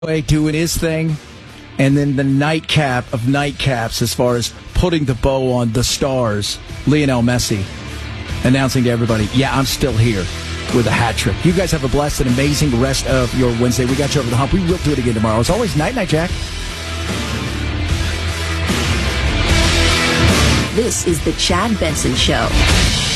doing his thing, and then the nightcap of nightcaps as far as putting the bow on the stars, Lionel Messi, announcing to everybody, yeah, I'm still here with a hat trick. You guys have a blessed and amazing rest of your Wednesday. We got you over the hump. We will do it again tomorrow. As always, night-night, Jack. This is the Chad Benson Show.